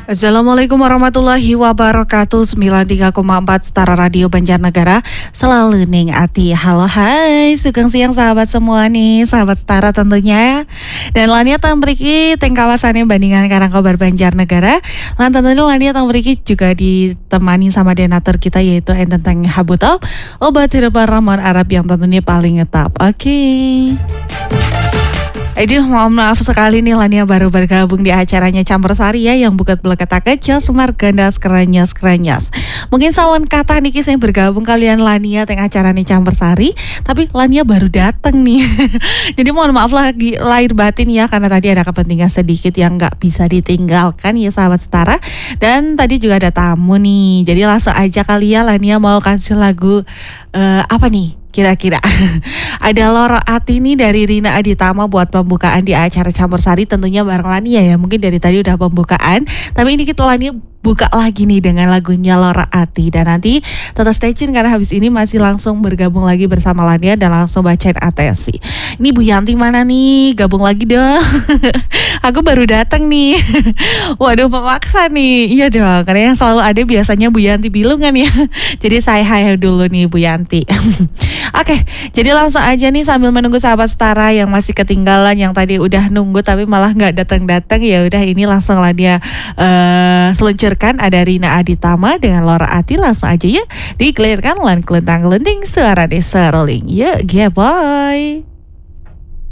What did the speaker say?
Assalamualaikum warahmatullahi wabarakatuh. 93,4 Setara Radio Banjarnegara. Selalu ning ati. Halo hai, sugeng siang sahabat semua nih, sahabat Setara tentunya. Dan lania tang mriki teng kawasannya bandingan Karangkobar Banjarnegara. Lan tentunya lania tang mriki juga ditemani sama donatur kita yaitu enten teng Habuto, obat herbal ramuan Arab yang tentunya paling ngetap. Oke. Mohon maaf sekali nih Lania baru bergabung di acaranya Campur Sari ya, yang bukat belakang kecil semar gandas kerenyas. Mungkin sawan kata niki saya bergabung kalian Lania teng acara nih Campur Sari, tapi Lania baru dateng nih. Jadi mohon maaf lagi lahir batin ya, karena tadi ada kepentingan sedikit yang nggak bisa ditinggalkan ya sahabat Setara. Dan tadi juga ada tamu nih, jadi langsung aja kali ya Lania mau kasih lagu apa nih? Kira-kira ada Loro Ati nih dari Rina Aditama buat pembukaan di acara Campur Sari, tentunya bareng Lania ya. Mungkin dari tadi udah pembukaan, tapi ini kita Lania buka lagi nih dengan lagunya Loro Ati. Dan nanti tetap stay tune karena habis ini masih langsung bergabung lagi bersama Lania dan langsung bacain atensi. Ini Bu Yanti mana nih? Gabung lagi dong. Aku baru datang nih. Waduh, memaksa nih. Iya dong, karena yang selalu ada biasanya Bu Yanti Bilungan ya. Jadi saya hai dulu nih Bu Yanti. Oke, jadi langsung aja nih sambil menunggu sahabat Setara yang masih ketinggalan, yang tadi udah nunggu tapi malah nggak datang-datang, ya udah ini langsung lah dia seluncurkan. Ada Rina Aditama dengan Loro Ati, langsung aja ya dikelirkan lan kelentang-kelenting suara deserling. Yuk, bye.